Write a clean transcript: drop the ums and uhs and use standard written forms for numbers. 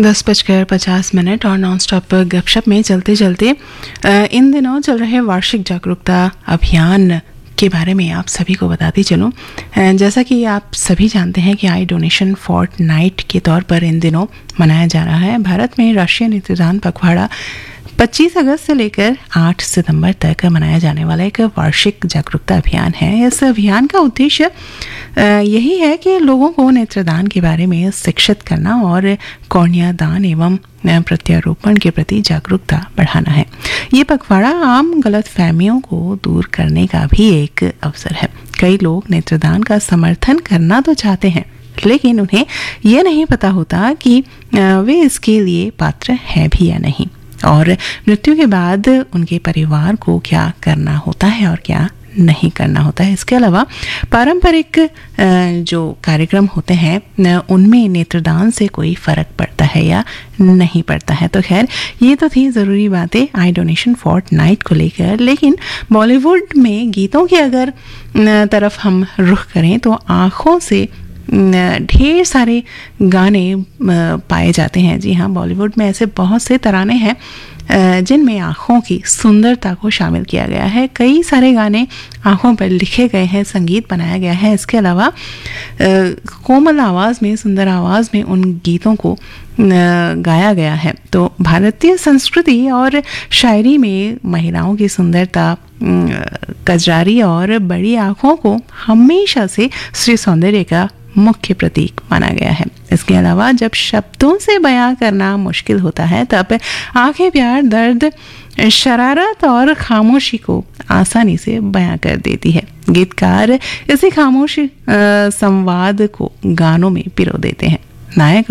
10:50 और non stop गपशप में चलते चलते इन दिनों चल रहे वार्षिक जागरूकता अभियान के बारे में आप सभी को बताती चलूं। जैसा कि आप सभी जानते हैं कि आई डोनेशन फोर्टनाइट के तौर पर इन दिनों मनाया जा रहा है। भारत में राष्ट्रीय नेत्रदान पखवाड़ा 25 अगस्त से लेकर 8 सितंबर तक मनाया जाने वाला एक वार्षिक जागरूकता अभियान है। इस अभियान का उद्देश्य यही है कि लोगों को नेत्रदान के बारे में शिक्षित करना और कॉर्निया दान एवं प्रत्यारोपण के प्रति जागरूकता बढ़ाना है। ये पखवाड़ा आम गलतफहमियों को दूर करने का भी एक अवसर है। कई लोग नेत्रदान का समर्थन करना तो चाहते हैं, लेकिन उन्हें यह नहीं पता होता कि वे इसके लिए पात्र हैं भी या नहीं, और मृत्यु के बाद उनके परिवार को क्या करना होता है और क्या नहीं करना होता है। इसके अलावा पारंपरिक जो कार्यक्रम होते हैं उनमें नेत्रदान से कोई फर्क पड़ता है या नहीं पड़ता है। तो खैर, ये तो थी ज़रूरी बातें आई डोनेशन फोर्टनाइट को लेकर। लेकिन बॉलीवुड में गीतों की अगर तरफ हम रुख करें तो आँखों से ढेर सारे गाने पाए जाते हैं। जी हाँ, बॉलीवुड में ऐसे बहुत से तराने हैं जिनमें आँखों की सुंदरता को शामिल किया गया है। कई सारे गाने आँखों पर लिखे गए हैं, संगीत बनाया गया है। इसके अलावा कोमल आवाज़ में, सुंदर आवाज़ में उन गीतों को गाया गया है। तो भारतीय संस्कृति और शायरी में महिलाओं की सुंदरता, कजरारी और बड़ी आँखों को हमेशा से स्त्री सौंदर्य का मुख्य प्रतीक माना गया है। इसके अलावा जब शब्दों से बयां करना मुश्किल होता है तब आंखें प्यार, दर्द, शरारत और खामोशी को आसानी से बयां कर देती है। गीतकार इसी खामोश संवाद को गानों में पिरो देते हैं। नायक